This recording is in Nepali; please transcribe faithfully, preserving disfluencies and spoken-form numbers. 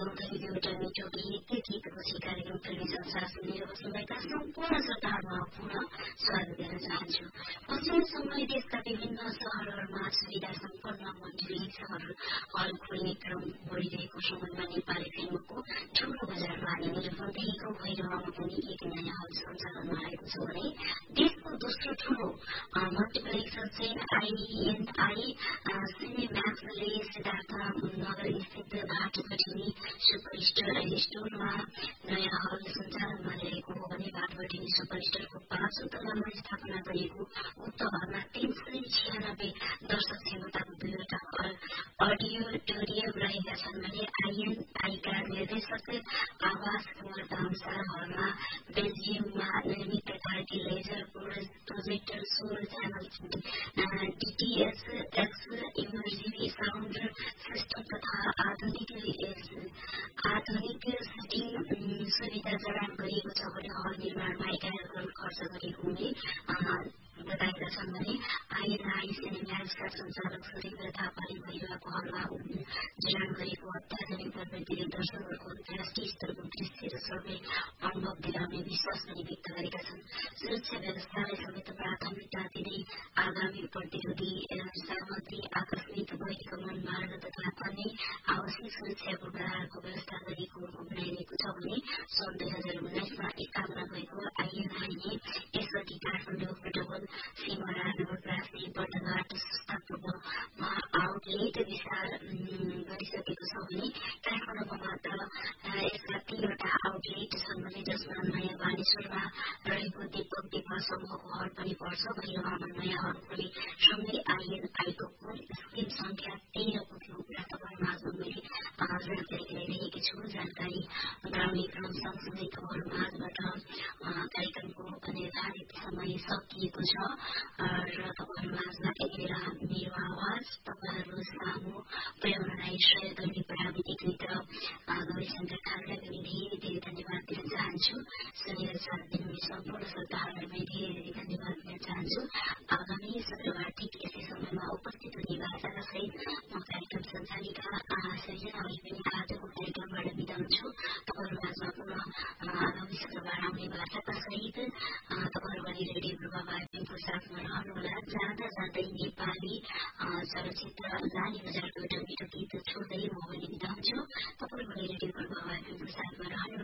गौतमीको एउटा मिठो गीत त्यो गीतपछि कार्यक्रम फिल्मी संसार सुनेर बस्नुभएका सम्पूर्ण श्रोताहरूमा पुनः स्वागत गर्न चाहन्छु। पश्चिमी समय देशका विभिन्न सहरहरूमा सुविधा सम्पन्न मन्डित सहर हल खोल्ने क्रम बढ़िरहेको समयमा नेपाली फिल्मको ठूलो बजार माने निरफन्देहीको भैरवमा पनि एक नयाँ हल सञ्चालनमा आएको छ भने देशको दोस्रो ठूलो मल्टिप्लेक्स चेन आइएनआई सिनेम्याक्सले सिद्धार्थ नगर स्थित भाटभटिनी सुपरस्टार स्टोरमा नयाँ हल सञ्चालनमा ल्याएको हो भने भाटभटिनी सुपरस्टारको पाँचौं तलामा स्थापना गरिएको उक्त हलमा तीन सय छियानब्बे दर्शक क्षमताको दुईवटा अडियोटोरियम रहेका छन् भने आइएनआईका निर्देशक आवास कुमारका अनुसार हलमा बेल्जियममा निर्मित भारतीय laser projector solar channel DTH x immersive sound system तथा आधुनिक आधुनिक सेटिङ सुविधा जडान गरिएको छ भने हल निर्माणमा एघार करोड़ खर्च गरिएको हुने बताएका छन् भने आइएनआई सिनेम्याक्सका सञ्चालक सुरेन्द्र थापाले भैरवाको हलमा जडान गरेको अत्याधुनिक प्रविधिले दर्शकहरूको अन्तर्राष्ट्रिय स्तरको दृश्य र सर्वे अनुभव दिलाउने विश्वास पनि व्यक्त गरेका छन्। सुरक्षा व्यवस्थालाई समेत प्राथमिकता दिँदै आगामी प्रतिरोधी सामग्री आकस्मिक बहिर्गमन मार्ग तथा अन्य आवश्यक सुरक्षा पूर्वाधारको व्यवस्था गरिएको बनाइएको छ भने सन् दुई हजार उन्नाइसमा स्थापना भएको आइएनआईले यसअघि काठमाडौँ पेट्रोल सिमरा नवलपरासी बर्दघाट सुस्तापूर्वमा आउटलेट विस्तार गरिसकेको छ भने काठमाडौँमा मात्र यसका तीनवटा आउटलेट छन् भने जसमा नयाँ बानेश्वरमा रहेको दीपक दीपा समूहको हल पनि पर्छ। भैरवामा नयाँ हल खोले सँगै आइएनआईको कुल स्क्रिन संख्या तेह्र पुग्यो कुरा तपाईँ माझमा मैले जानकारी गराइरहेकी छु। जानकारी गराउने क्रम सँगसँगै तपाईँहरू माझबाट कार्यक्रमको निर्धारित समय सकिएको छ र तपाईँहरू माझमा यतिबेला मेरो आवाज तपाईँहरू सामु पुर्याउनलाई सहयोग गर्ने प्राविधिक मित्र गौरीशंकर खाललाई पनि धेरै धेरै धन्यवाद दिन चाहन्छु। सुनेर साथ दिनुहुने सम्पूर्ण श्रोताहरूलाई मैं धेरै धेरै धन्यवाद दिन चाहन्छु। आगामी शुक्रबार ठिक यसै समयमा उपस्थित हुने बाचाका सहित म कार्यक्रम सञ्चालिका सृजना अहिले पनि आजको कार्यक्रमबाट बिदा हुन्छु। तपाईँहरू माझमा पुनः आगामी शुक्रबार आउने बाचाका सहित तपाईँहरू पनि रेडियो प्रभाव एफएमको साथमा रहनुहोला। जाँदा जाँदै नेपाली चलचित्र लाली बजारको एउटा मिठो गीत छोड्दै म पनि बिदा हुन्छु। तपाईँहरू पनि रेडियो प्रभाव एफएमको साथमा रहनुहोला।